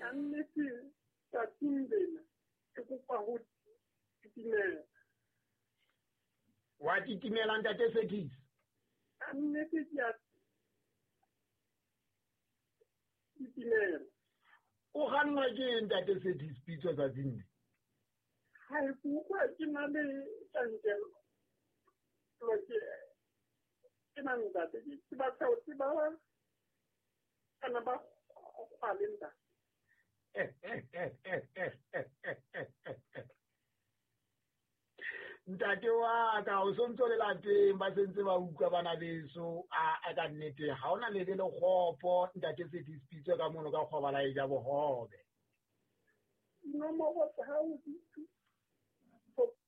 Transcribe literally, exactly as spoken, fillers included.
ka nnete tsatsing lena ke kopa ho titimela. Wa titimela ntate Sethis? Ka nnete ke a titimela. O ganwa ke ntate Sethis pitso tsatsing le? Hai kuwa ke na le tjantjello. Lo ke ke na ntate ke ba tsa o tseba kana ba kgwalinda. Ntate wa ka o sontso le lapeng ba sentse ba utlwa bana beso a a ka nnete ha ona le le khopo ntate Sethis pitso ka mono ka khobala e ja bohobe. No mo go ha o